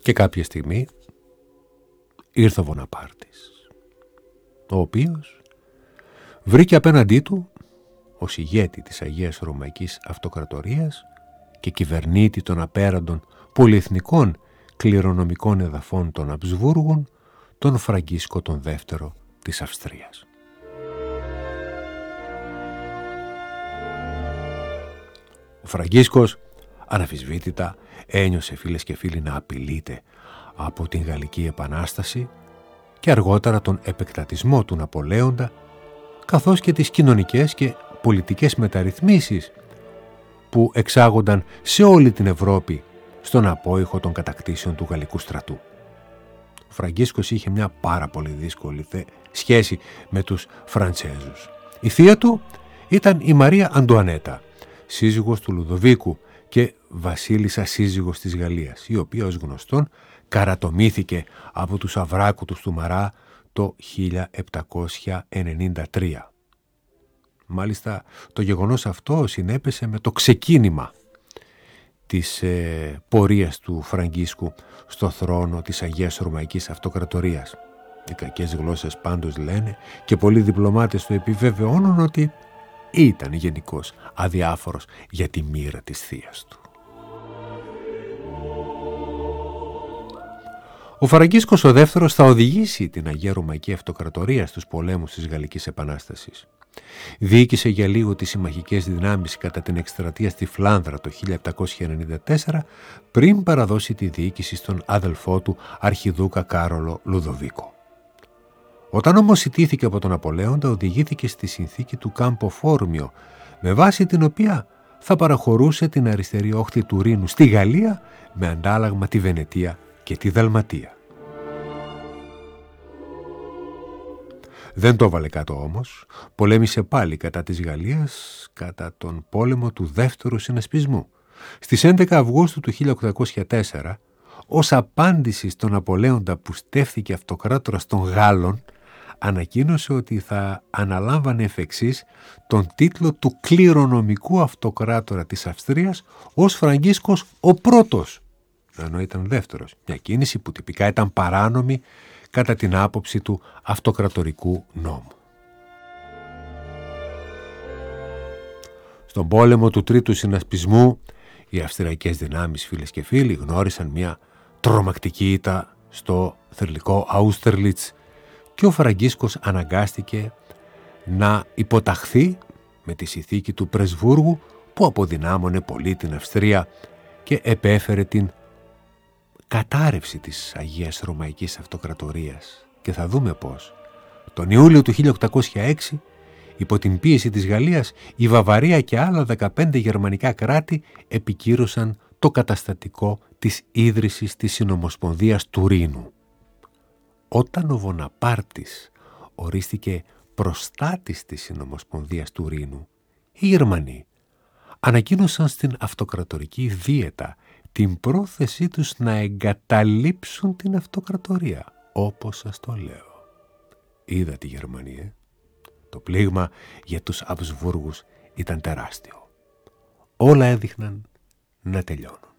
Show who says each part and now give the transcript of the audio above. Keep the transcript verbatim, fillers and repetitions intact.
Speaker 1: Και κάποια στιγμή ήρθε ο Βοναπάρτης, ο οποίος βρήκε απέναντί του ως ηγέτη της Αγίας Ρωμαϊκής Αυτοκρατορίας και κυβερνήτη των απέραντων πολυεθνικών κληρονομικών εδαφών των Αμπσβούργων, τον Φραγκίσκο τον δεύτερο της Αυστρίας. Ο Φραγκίσκος αναφυσβήτητα ένιωσε, φίλες και φίλοι, να απειλείται από την Γαλλική Επανάσταση και αργότερα τον επεκτατισμό του Ναπολέοντα, καθώς και τις κοινωνικές και πολιτικές μεταρρυθμίσεις που εξάγονταν σε όλη την Ευρώπη στον απόϊχο των κατακτήσεων του γαλλικού στρατού. Ο Φραγκίσκος είχε μια πάρα πολύ δύσκολη σχέση με τους Φραντσέζους. Η θεία του ήταν η Μαρία Αντουανέτα, σύζυγος του Λουδοβίκου και βασίλισσα σύζυγος της Γαλλίας, η οποία ως γνωστόν καρατομήθηκε από τους Αβράκουτους του Μαρά το χίλια επτακόσια ενενήντα τρία. Μάλιστα το γεγονός αυτό συνέπεσε με το ξεκίνημα της ε, πορείας του Φραγκίσκου στο θρόνο της Αγίας Ρωμαϊκής Αυτοκρατορίας. Οι κακές γλώσσες πάντως λένε και πολλοί διπλωμάτες το επιβεβαιώνουν ότι ήταν γενικώς αδιάφορος για τη μοίρα της θείας του. Ο Φραγκίσκος ο δεύτερος θα οδηγήσει την Αγία Ρωμαϊκή Αυτοκρατορία στους πολέμους της Γαλλικής Επανάστασης. Διοίκησε για λίγο τις συμμαχικές δυνάμεις κατά την εκστρατεία στη Φλάνδρα το χίλια επτακόσια ενενήντα τέσσερα, πριν παραδώσει τη διοίκηση στον αδελφό του Αρχιδούκα Κάρολο Λουδοβίκο. Όταν όμως ιτήθηκε από τον Ναπολέοντα, οδηγήθηκε στη συνθήκη του Κάμπο Φόρμιο, με βάση την οποία θα παραχωρούσε την αριστερή όχθη του Ρήνου στη Γαλλία με αντάλλαγμα τη Βενετία και τη Δαλματία. Δεν το έβαλε κάτω όμως, πολέμησε πάλι κατά της Γαλλίας κατά τον πόλεμο του δεύτερου συνασπισμού. Στις έντεκα Αυγούστου του χίλια οκτακόσια τέσσερα, ως απάντηση στον Ναπολέοντα που στέφθηκε αυτοκράτορας των Γάλλων, ανακοίνωσε ότι θα αναλάμβανε εφ' εξής τον τίτλο του κληρονομικού αυτοκράτορα της Αυστρίας ως Φραγκίσκος ο πρώτος, ενώ ήταν δεύτερος, μια κίνηση που τυπικά ήταν παράνομη κατά την άποψη του αυτοκρατορικού νόμου. Στον πόλεμο του τρίτου συνασπισμού, οι αυστριακές δυνάμεις, φίλες και φίλοι, γνώρισαν μια τρομακτική ήττα στο θρυλικό Αούστερλιτς και ο Φραγκίσκος αναγκάστηκε να υποταχθεί με τη συνθήκη του Πρεσβούργου που αποδυνάμωνε πολύ την Αυστρία και επέφερε την κατάρρευση της Αγίας Ρωμαϊκής Αυτοκρατορίας. Και θα δούμε πώς. Τον Ιούλιο του χίλια οκτακόσια έξι, υπό την πίεση της Γαλλίας, η Βαβαρία και άλλα δεκαπέντε γερμανικά κράτη επικύρωσαν το καταστατικό της ίδρυσης της Συνομοσπονδίας του Ρήνου. Όταν ο Βοναπάρτης ορίστηκε προστάτης της Συνομοσπονδίας του Ρήνου, οι Γερμανοί ανακοίνωσαν στην αυτοκρατορική δίαιτα την πρόθεσή τους να εγκαταλείψουν την αυτοκρατορία, όπως σας το λέω. Είδα τη Γερμανία. Το πλήγμα για τους Αμπσβούργους ήταν τεράστιο. Όλα έδειχναν να τελειώνουν.